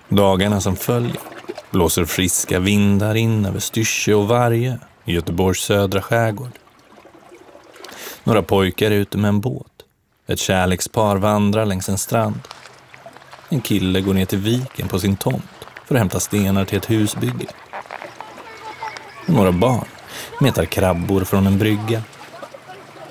Dagarna som följer blåser friska vindar in över Styrsö och Varje i Göteborgs södra skärgård. Några pojkar är ute med en båt. Ett kärlekspar vandrar längs en strand. En kille går ner till viken på sin tomt för att hämta stenar till ett husbygge. Några barn metar krabbor från en brygga